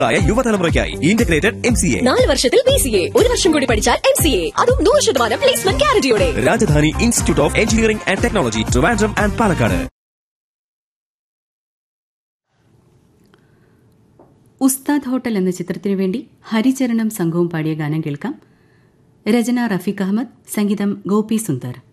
യുവതലമുറയ്ക്കായി integrated MCA 4 വർഷത്തിൽ BCA 1 വർഷം കൂടി പഠിച്ചാൽ MCA അതും 100% placement ഗ്യാരണ്ടിയോടെ. Rajdhani institute of engineering and technology, Trivandrum and Palakkad. ഉസ്താദ് ഹോട്ടൽ എന്ന ചിത്രത്തിനു വേണ്ടി ഹരിചരണം സംഘവും പാടിയ ഗാനം കേൾക്കാം. രചന റഫീഖ് അഹമ്മദ്, സംഗീതം ഗോപി സുന്ദർ.